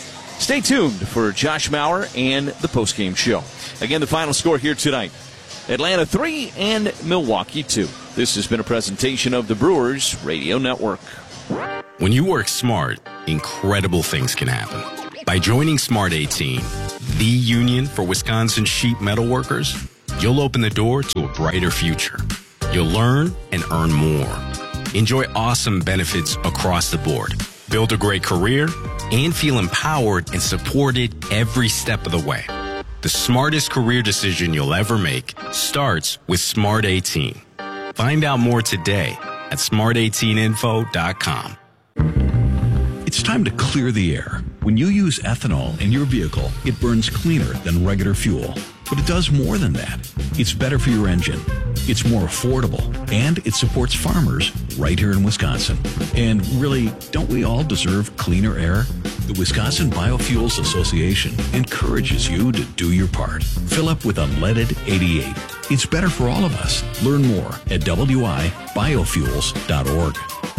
Stay tuned for Josh Maurer and the postgame show. Again, the final score here tonight. Atlanta three and Milwaukee two. This has been a presentation of the Brewers Radio Network. When you work smart, incredible things can happen. By joining Smart eighteen, the union for Wisconsin sheet metal workers, you'll open the door to a brighter future. You'll learn and earn more. Enjoy awesome benefits across the board. Build a great career and feel empowered and supported every step of the way. The smartest career decision you'll ever make starts with Smart eighteen. Find out more today at smart eighteen info dot com. It's time to clear the air. When you use ethanol in your vehicle, it burns cleaner than regular fuel. But it does more than that. It's better for your engine. It's more affordable. And it supports farmers right here in Wisconsin. And really, don't we all deserve cleaner air? The Wisconsin Biofuels Association encourages you to do your part. Fill up with unleaded eighty-eight. It's better for all of us. Learn more at w i biofuels dot org.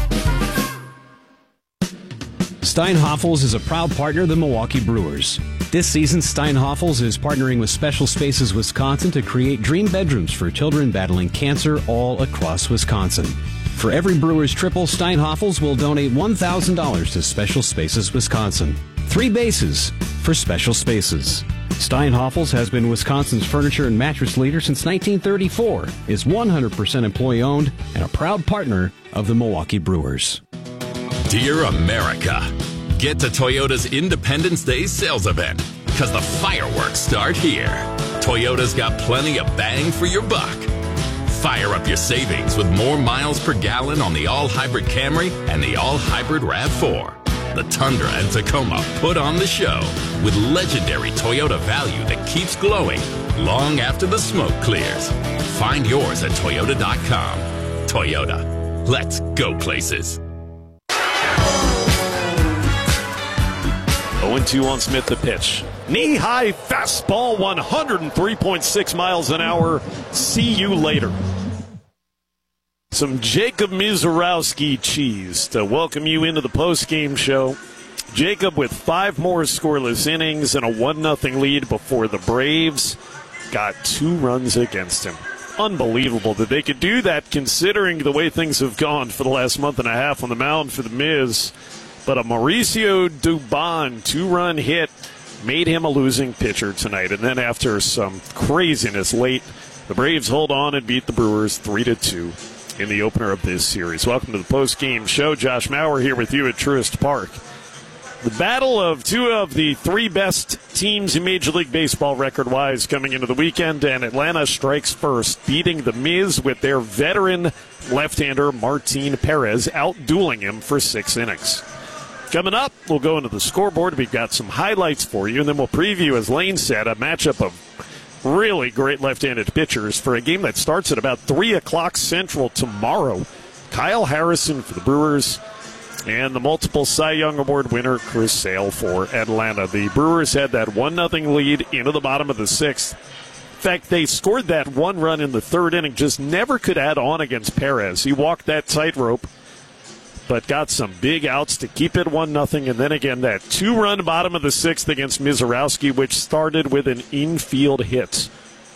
Steinhoffels is a proud partner of the Milwaukee Brewers. This season, Steinhoffels is partnering with Special Spaces Wisconsin to create dream bedrooms for children battling cancer all across Wisconsin. For every Brewers triple, Steinhoffels will donate one thousand dollars to Special Spaces Wisconsin. Three bases for Special Spaces. Steinhoffels has been Wisconsin's furniture and mattress leader since nineteen thirty-four, is one hundred percent employee-owned, and a proud partner of the Milwaukee Brewers. Dear America, get to Toyota's Independence Day sales event, because the fireworks start here. Toyota's got plenty of bang for your buck. Fire up your savings with more miles per gallon on the all-hybrid Camry and the all-hybrid RAV four. The Tundra and Tacoma put on the show with legendary Toyota value that keeps glowing long after the smoke clears. Find yours at toyota dot com. Toyota, let's go places. oh and two on Smith the pitch. Knee-high fastball, one oh three point six miles an hour. See you later. Some Jacob Mizorowski cheese to welcome you into the post-game show. Jacob with five more scoreless innings and a one nothing lead before the Braves got two runs against him. Unbelievable that they could do that considering the way things have gone for the last month and a half on the mound for the Miz. But a Mauricio Dubon two-run hit made him a losing pitcher tonight. And then after some craziness late, the Braves hold on and beat the Brewers three to two in the opener of this series. Welcome to the post-game show. Josh Maurer here with you at Truist Park. The battle of two of the three best teams in Major League Baseball record-wise coming into the weekend, and Atlanta strikes first, beating the Miz with their veteran left-hander Martin Perez, out-dueling him for six innings. Coming up, we'll go into the scoreboard. We've got some highlights for you, and then we'll preview, as Lane said, a matchup of really great left-handed pitchers for a game that starts at about three o'clock Central tomorrow. Kyle Harrison for the Brewers and the multiple Cy Young Award winner Chris Sale for Atlanta. The Brewers had that one nothing lead into the bottom of the sixth. In fact, they scored that one run in the third inning, just never could add on against Perez. He walked that tightrope, but got some big outs to keep it one nothing. And then again, that two-run bottom of the sixth against Mizorowski, which started with an infield hit.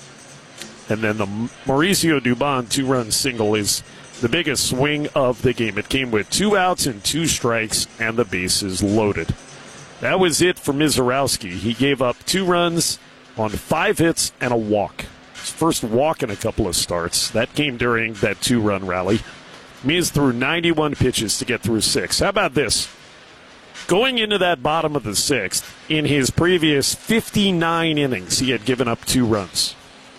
And then the Mauricio Dubon two-run single is the biggest swing of the game. It came with two outs and two strikes, and the bases loaded. That was it for Mizorowski. He gave up two runs on five hits and a walk. His first walk in a couple of starts. That came during that two-run rally. Miz threw ninety-one pitches to get through six. How about this? Going into that bottom of the sixth, in his previous fifty-nine innings, he had given up two runs.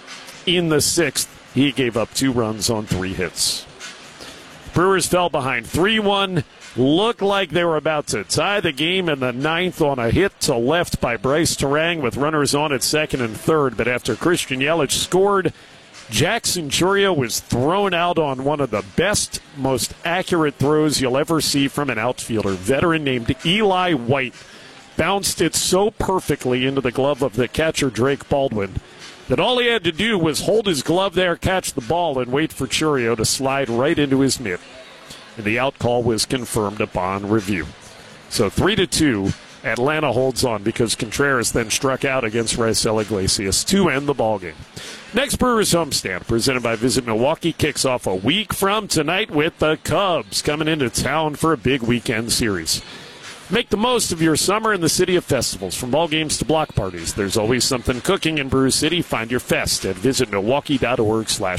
In the sixth, he gave up two runs on three hits. Brewers fell behind three one. Looked like they were about to tie the game in the ninth on a hit to left by Bryce Terang with runners on at second and third. But after Christian Yelich scored, Jackson Chourio was thrown out on one of the best, most accurate throws you'll ever see from an outfielder. Veteran named Eli White bounced it so perfectly into the glove of the catcher Drake Baldwin that all he had to do was hold his glove there, catch the ball, and wait for Chourio to slide right into his mitt. And the out call was confirmed upon review. So three to two, Atlanta holds on because Contreras then struck out against Raisel Iglesias to end the ballgame. Next Brewers homestand, presented by Visit Milwaukee, kicks off a week from tonight with the Cubs coming into town for a big weekend series. Make the most of your summer in the city of festivals. From ball games to block parties, there's always something cooking in Brew City. Find your fest at visit milwaukee dot org slash